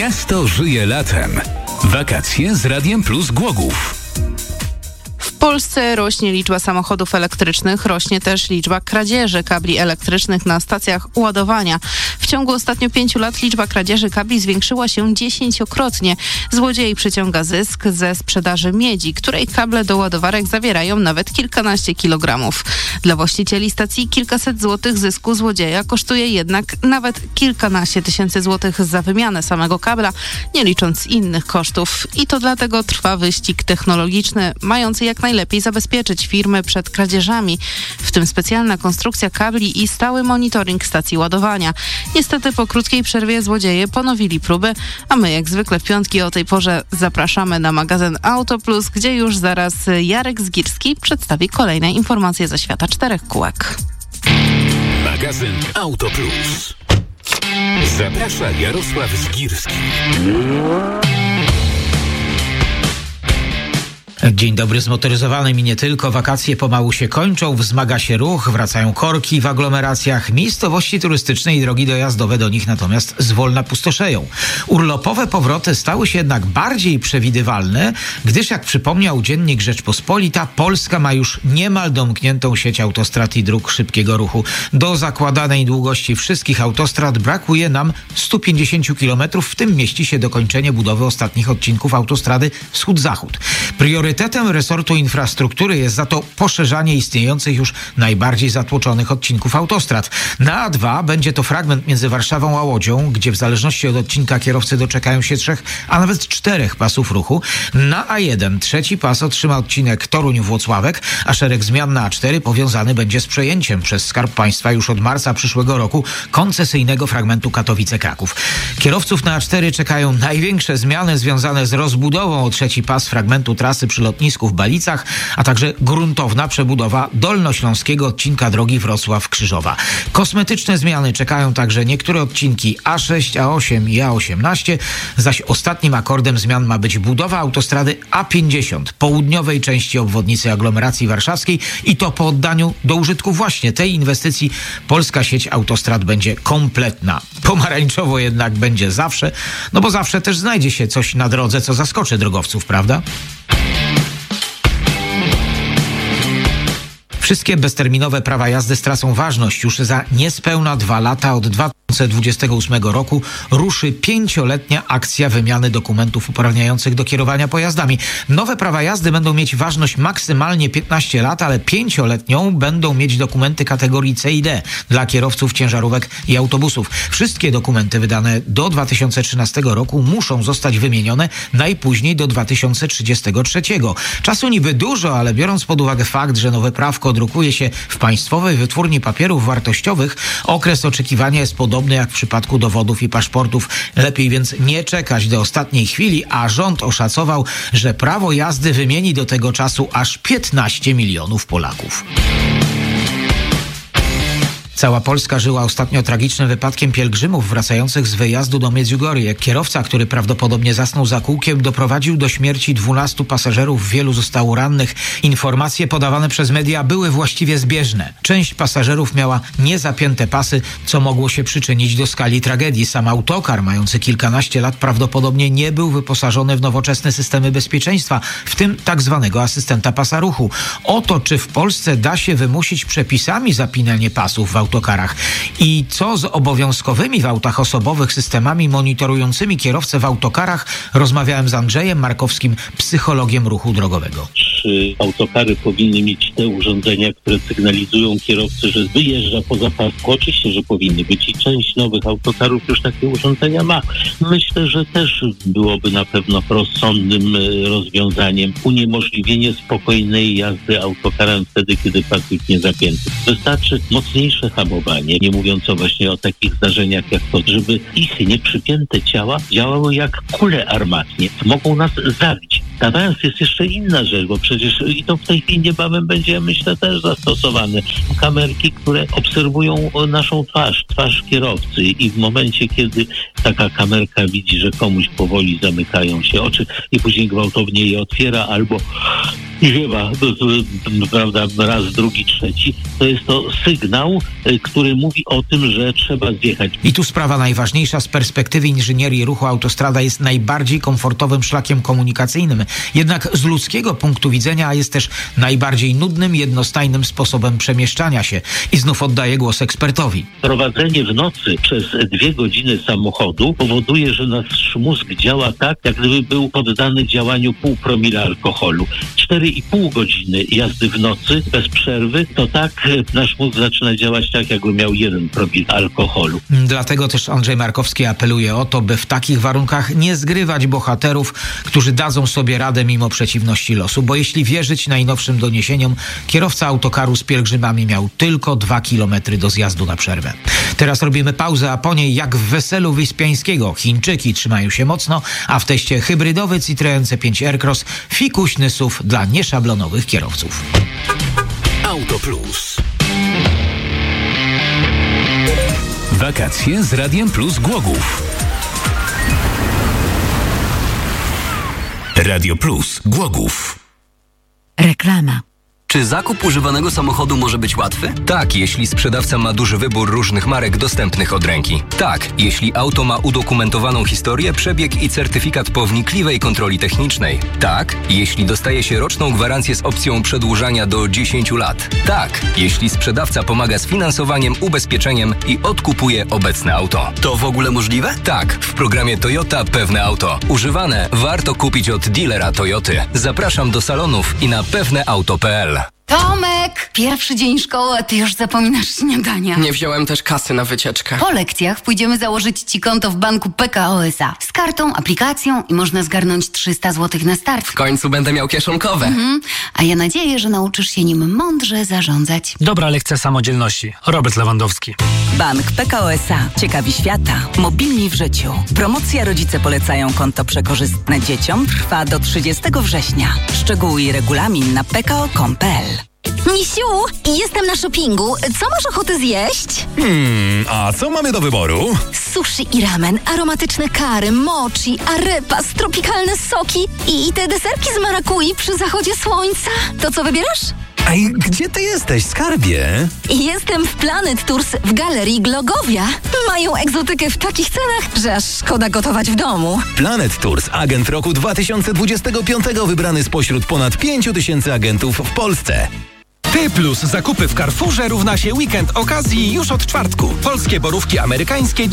Miasto żyje latem. Wakacje z Radiem Plus Głogów. W Polsce rośnie liczba samochodów elektrycznych, rośnie też liczba kradzieży kabli elektrycznych na stacjach ładowania. W ciągu ostatnich 5 lat liczba kradzieży kabli zwiększyła się 10-krotnie. Złodziej przyciąga zysk ze sprzedaży miedzi, której kable do ładowarek zawierają nawet kilkanaście kilogramów. Dla właścicieli stacji kilkaset złotych zysku złodzieja kosztuje jednak nawet kilkanaście tysięcy złotych za wymianę samego kabla, nie licząc innych kosztów. I to dlatego trwa wyścig technologiczny, mający jak najlepiej zabezpieczyć firmy przed kradzieżami, w tym specjalna konstrukcja kabli i stały monitoring stacji ładowania. Niestety po krótkiej przerwie złodzieje ponowili próby, a my jak zwykle w piątki o tej porze zapraszamy na magazyn Auto Plus, gdzie już zaraz Jarek Zgirski przedstawi kolejne informacje ze świata czterech kółek. Magazyn Auto Plus. Zaprasza Jarosław Zgirski. Dzień dobry, zmotoryzowanym i nie tylko. Wakacje pomału się kończą, wzmaga się ruch, wracają korki w aglomeracjach. Miejscowości turystyczne i drogi dojazdowe do nich natomiast zwolna pustoszeją. Urlopowe powroty stały się jednak bardziej przewidywalne, gdyż jak przypomniał dziennik Rzeczpospolita, Polska ma już niemal domkniętą sieć autostrad i dróg szybkiego ruchu. Do zakładanej długości wszystkich autostrad brakuje nam 150 km, w tym mieści się dokończenie budowy ostatnich odcinków autostrady wschód-zachód. Priorytetem resortu infrastruktury jest za to poszerzanie istniejących już najbardziej zatłoczonych odcinków autostrad. Na A2 będzie to fragment między Warszawą a Łodzią, gdzie w zależności od odcinka kierowcy doczekają się 3, a nawet 4 pasów ruchu. Na A1 trzeci pas otrzyma odcinek Toruń-Włocławek, a szereg zmian na A4 powiązany będzie z przejęciem przez Skarb Państwa już od marca przyszłego roku koncesyjnego fragmentu Katowice-Kraków. Kierowców na A4 czekają największe zmiany związane z rozbudową o trzeci pas fragmentu trasy przy lotnisku w Balicach, a także gruntowna przebudowa dolnośląskiego odcinka drogi Wrocław-Krzyżowa. Kosmetyczne zmiany czekają także niektóre odcinki A6, A8 i A18, zaś ostatnim akordem zmian ma być budowa autostrady A50, południowej części obwodnicy aglomeracji warszawskiej, i to po oddaniu do użytku właśnie tej inwestycji polska sieć autostrad będzie kompletna. Pomarańczowo jednak będzie zawsze, no bo zawsze też znajdzie się coś na drodze, co zaskoczy drogowców, prawda? Wszystkie bezterminowe prawa jazdy stracą ważność. Już za niespełna 2 lata od 2028 roku ruszy 5-letnia akcja wymiany dokumentów uprawniających do kierowania pojazdami. Nowe prawa jazdy będą mieć ważność maksymalnie 15 lat, ale 5-letnią będą mieć dokumenty kategorii C i D dla kierowców ciężarówek i autobusów. Wszystkie dokumenty wydane do 2013 roku muszą zostać wymienione najpóźniej do 2033. Czasu niby dużo, ale biorąc pod uwagę fakt, że nowe prawko drukuje się w Państwowej Wytwórni Papierów Wartościowych, okres oczekiwania jest podobny jak w przypadku dowodów i paszportów. Lepiej więc nie czekać do ostatniej chwili, a rząd oszacował, że prawo jazdy wymieni do tego czasu aż 15 milionów Polaków. Cała Polska żyła ostatnio tragicznym wypadkiem pielgrzymów wracających z wyjazdu do Medjugorje. Kierowca, który prawdopodobnie zasnął za kółkiem, doprowadził do śmierci 12 pasażerów, wielu zostało rannych. Informacje podawane przez media były właściwie zbieżne. Część pasażerów miała niezapięte pasy, co mogło się przyczynić do skali tragedii. Sam autokar, mający kilkanaście lat, prawdopodobnie nie był wyposażony w nowoczesne systemy bezpieczeństwa, w tym tak zwanego asystenta pasa ruchu. Oto, czy w Polsce da się wymusić przepisami zapinanie pasów w autokarach i co z obowiązkowymi w autach osobowych systemami monitorującymi kierowcę w autokarach, rozmawiałem z Andrzejem Markowskim, psychologiem ruchu drogowego. Czy autokary powinny mieć te urządzenia, które sygnalizują kierowcy, że wyjeżdża poza pasku? Oczywiście, że powinny być i część nowych autokarów już takie urządzenia ma. Myślę, że też byłoby na pewno rozsądnym rozwiązaniem uniemożliwienie spokojnej jazdy autokarem wtedy, kiedy pas jest niezapięty. Wystarczy mocniejsze hamowanie, nie mówiąc właśnie o takich zdarzeniach jak to, żeby ich nieprzypięte ciała działały jak kule armatnie. Mogą nas zabić. Awans jest jeszcze inna rzecz, bo przecież i to w tej chwili niebawem będzie, myślę, też zastosowane. Kamerki, które obserwują naszą twarz kierowcy i w momencie, kiedy taka kamerka widzi, że komuś powoli zamykają się oczy i później gwałtownie je otwiera albo I chyba, prawda, raz, drugi, trzeci, to jest to sygnał, który mówi o tym, że trzeba zjechać. I tu sprawa najważniejsza z perspektywy inżynierii ruchu. Autostrada jest najbardziej komfortowym szlakiem komunikacyjnym. Jednak z ludzkiego punktu widzenia jest też najbardziej nudnym, jednostajnym sposobem przemieszczania się. I znów oddaję głos ekspertowi. Prowadzenie w nocy przez 2 godziny samochodu powoduje, że nasz mózg działa tak, jak gdyby był poddany działaniu 0,5 promila alkoholu. 4,5 godziny jazdy w nocy bez przerwy, to tak nasz mózg zaczyna działać tak, jakby miał 1 promil alkoholu. Dlatego też Andrzej Markowski apeluje o to, by w takich warunkach nie zgrywać bohaterów, którzy dadzą sobie radę mimo przeciwności losu. Bo jeśli wierzyć najnowszym doniesieniom, kierowca autokaru z pielgrzymami miał tylko 2 kilometry do zjazdu na przerwę. Teraz robimy pauzę, a po niej jak w weselu Wyspiańskiego. Chińczyki trzymają się mocno, a w teście hybrydowy Citroen C5 Aircross fikuśny SUV dla nieszablonowych kierowców. Auto Plus. Wakacje z Radiem Plus Głogów. Radio Plus Głogów. Reklama. Czy zakup używanego samochodu może być łatwy? Tak, jeśli sprzedawca ma duży wybór różnych marek dostępnych od ręki. Tak, jeśli auto ma udokumentowaną historię, przebieg i certyfikat po wnikliwej kontroli technicznej. Tak, jeśli dostaje się roczną gwarancję z opcją przedłużania do 10 lat. Tak, jeśli sprzedawca pomaga z finansowaniem, ubezpieczeniem i odkupuje obecne auto. To w ogóle możliwe? Tak, w programie Toyota Pewne Auto. Używane warto kupić od dealera Toyoty. Zapraszam do salonów i na pewneauto.pl. Tomek! Pierwszy dzień szkoły, a ty już zapominasz śniadania. Nie wziąłem też kasy na wycieczkę. Po lekcjach pójdziemy założyć ci konto w banku PKO SA. Z kartą, aplikacją i można zgarnąć 300 zł na start. W końcu będę miał kieszonkowe. A ja nadzieję, że nauczysz się nim mądrze zarządzać. Dobra lekcja samodzielności. Robert Lewandowski. Bank PKO SA. Ciekawi świata. Mobilni w życiu. Promocja Rodzice polecają konto przekorzystne dzieciom trwa do 30 września. Szczegóły i regulamin na pko.com.pl. Misiu, jestem na shoppingu. Co masz ochotę zjeść? A co mamy do wyboru? Sushi i ramen, aromatyczne kary, mochi, arepas, tropikalne soki i te deserki z marakui przy zachodzie słońca. To co wybierasz? Ej, gdzie ty jesteś, skarbie? Jestem w Planet Tours w Galerii Glogowia. Mają egzotykę w takich cenach, że aż szkoda gotować w domu. Planet Tours, agent roku 2025, wybrany spośród ponad 5000 agentów w Polsce. Ty plus zakupy w Carrefourze równa się weekend okazji już od czwartku. Polskie borówki amerykańskie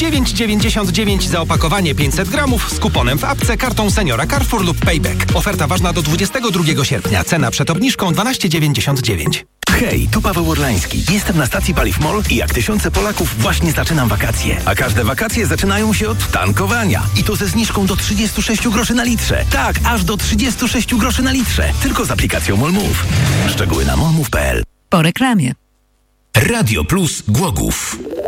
9,99 za opakowanie 500 gramów z kuponem w apce, kartą seniora Carrefour lub Payback. Oferta ważna do 22 sierpnia. Cena przed obniżką 12,99. Hej, tu Paweł Orlański. Jestem na stacji Paliw MOL i jak tysiące Polaków właśnie zaczynam wakacje. A każde wakacje zaczynają się od tankowania. I to ze zniżką do 36 groszy na litrze. Tak, aż do 36 groszy na litrze. Tylko z aplikacją MOL Move. Szczegóły na molmove.pl. Po reklamie. Radio Plus Głogów.